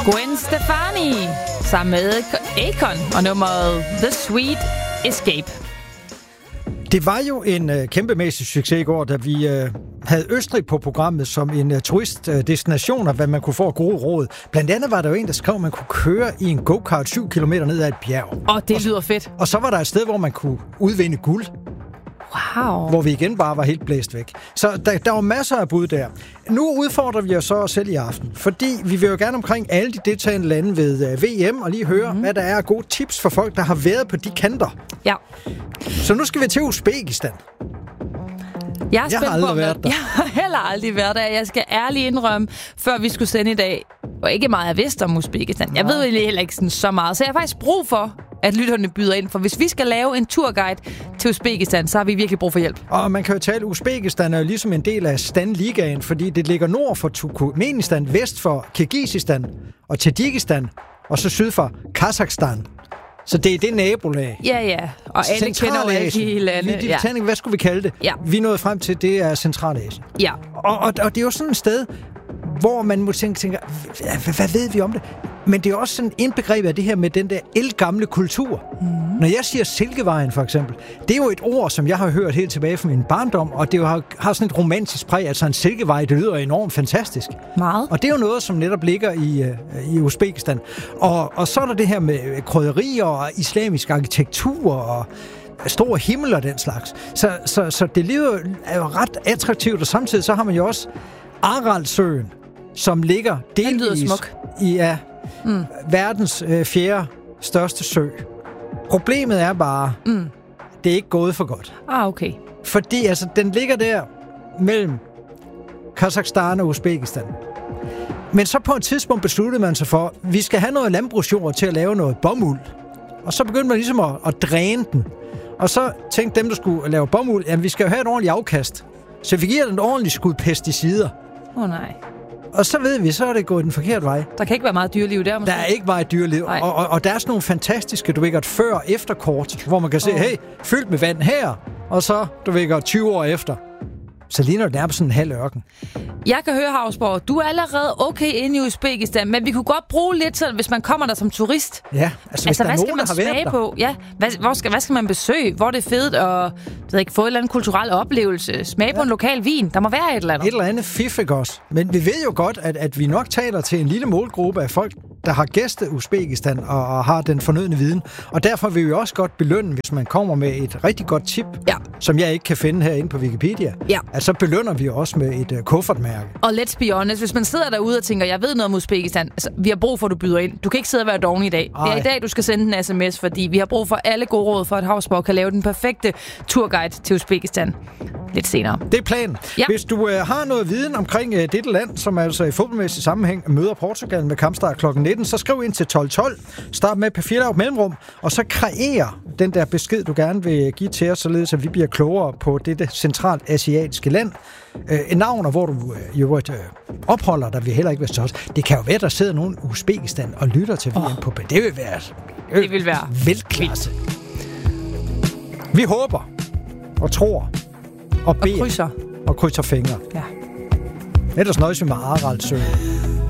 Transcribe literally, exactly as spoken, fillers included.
Gwen Stefani sammen med Akon og nummeret The Sweet Escape. Det var jo en øh, kæmpemæssig succes i går, da vi øh, havde Østrig på programmet som en øh, turistdestination, og hvad man kunne få gode råd. Blandt andet var der jo en, der skrev, at man kunne køre i en go-kart syv kilometer ned ad et bjerg. Og det lyder fedt. Og så var der et sted, hvor man kunne udvinde guld. Wow. Hvor vi igen bare var helt blæst væk. Så der, der var masser af bud der. Nu udfordrer vi os så os selv i aften, fordi vi vil jo gerne omkring alle de deltagende lande ved uh, V M, og lige høre, mm-hmm. hvad der er af gode tips for folk, der har været på de kanter. Ja. Så nu skal vi til Uzbekistan. Jeg, er jeg har aldrig på, været der. Jeg har heller aldrig været der. Jeg skal ærligt indrømme, før vi skulle sende i dag, og ikke meget jeg vidste om Uzbekistan. Jeg ved heller ikke sådan så meget, så jeg har faktisk brug for, at lytterne byder ind. For hvis vi skal lave en turguide til Uzbekistan, så har vi virkelig brug for hjælp. Og man kan jo tale, Uzbekistan er jo ligesom en del af Stan-ligaen, fordi det ligger nord for Turkmenistan, vest for Kirgisistan og Tadsjikistan, og så syd for Kazakhstan. Så det er det nabolag. Ja, ja. Og alle kender jo alle de lande. Ja. Hvad skulle vi kalde det? Ja. Vi nåede frem til, det er Centralasien. Ja. Og, og, og det er jo sådan et sted, hvor man må tænke, tænke hvad, hvad ved vi om det? Men det er også sådan indbegrebet af det her med den der ældgamle kultur. Mm. Når jeg siger Silkevejen for eksempel, det er jo et ord, som jeg har hørt helt tilbage fra min barndom, og det jo har, har sådan et romantisk præg, altså en silkevej, det lyder enormt fantastisk. Meget. Og det er jo noget, som netop ligger i, uh, i Uzbekistan. Og, og så er der det her med krydderier og islamisk arkitektur og stor himmel og den slags. Så, så, så det lyder er jo ret attraktivt, og samtidig så har man jo også Aralsøen, som ligger delvis i ja, mm. verdens øh, fjerde største sø. Problemet er bare, mm. det er ikke gået for godt. Ah, okay. Fordi altså, den ligger der mellem Kazakhstan og Uzbekistan. Men så på et tidspunkt besluttede man sig for, at vi skal have noget landbrugsjord til at lave noget bomuld. Og så begyndte man ligesom at, at dræne den. Og så tænkte dem, der skulle lave bomuld, at vi skal jo have et ordentligt afkast. Så vi giver den et ordentligt skud pesticider. Åh oh, nej. Og så ved vi, så er det gået den forkerte vej. Der kan ikke være meget dyreliv der, måske? Der er ikke meget dyreliv. Og, og, og der er sådan nogle fantastiske, du ved godt, før- og efterkort, hvor man kan se, oh. hey, fyldt med vand her, og så, du ved godt, tyve år efter. Så ligner det nærmest sådan en halv ørken. Jeg kan høre, Hausborg, du er allerede okay inde i Uzbekistan, men vi kunne godt bruge lidt til, hvis man kommer der som turist. Ja, altså hvis altså, der er nogen, der har været smage på? Ja, hvad, hvor skal, hvad skal man besøge? Hvor er det fedt at ved ikke, få en eller anden kulturel oplevelse? Smage ja. på en lokal vin? Der må være et eller andet. Et eller andet fiffig også. Men vi ved jo godt, at, at vi nok taler til en lille målgruppe af folk, der har gæstet Uzbekistan og, og har den fornødne viden. Og derfor vil vi også godt belønne, hvis man kommer med et rigtig godt tip, ja. som jeg ikke kan finde herinde på Wikipedia. Ja. Altså, så belønner vi også med et uh, kuffertmærke. Og let's be honest, hvis man sidder derude og tænker, jeg ved noget om Uzbekistan, altså, vi har brug for, at du byder ind. Du kan ikke sidde og være doven i dag. Ej. Det er i dag, du skal sende en sms, fordi vi har brug for alle gode råd for, at Hausborg kan lave den perfekte turguide til Uzbekistan lidt senere. Det er planen. Ja. Hvis du uh, har noget viden omkring uh, dette land, som altså i fodboldmæssig sammenhæng møder Portugal med kampstart klokken nitten, så skriv ind til tolv tolv. Start med på fire mellemrum, og så kreer den der besked, du gerne vil give til os, således at vi bliver klogere på dette centralt asiatiske land. Uh, en navn, hvor du uh, jo uh, opholder dig, vil heller ikke være størst. Det kan jo være, der sidder nogen i Uzbekistan og lytter til V M oh. på. Det vil være, det vil være velklasse. Vi håber og tror og beder og krydser, og krydser fingre. Ja. Ellers nøjes vi med Aralsøen.